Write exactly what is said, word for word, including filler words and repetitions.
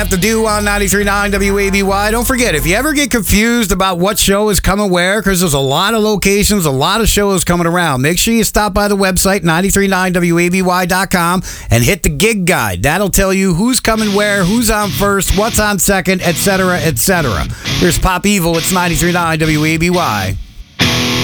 Have to do on ninety-three point nine W A B Y. Don't forget, if you ever get confused about what show is coming where, because there's a lot of locations, a lot of shows coming around, make sure you stop by the website, ninety-three point nine W A B Y dot com, and hit the gig guide. That'll tell you who's coming where, who's on first, what's on second, et cetera, et cetera. Here's Pop Evil. It's ninety-three point nine W A B Y.